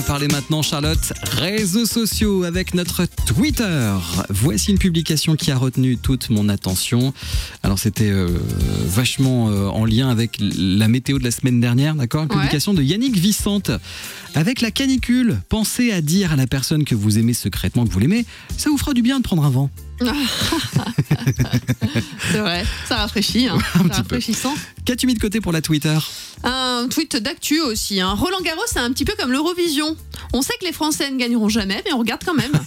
Parlez maintenant, Charlotte, réseaux sociaux avec notre Twitter. Voici une publication qui a retenu toute mon attention. Alors c'était vachement en lien avec la météo de la semaine dernière, d'accord ? Une publication de Yannick Vicente. Avec la canicule, pensez à dire à la personne que vous aimez secrètement que vous l'aimez, ça vous fera du bien de prendre un vent. C'est vrai, ça rafraîchit, hein. C'est rafraîchissant. Qu'as-tu mis de côté pour la Twitter ? Un tweet d'actu aussi, hein. Roland Garros, c'est un petit peu comme l'Eurovision. On sait que les Français ne gagneront jamais, mais on regarde quand même.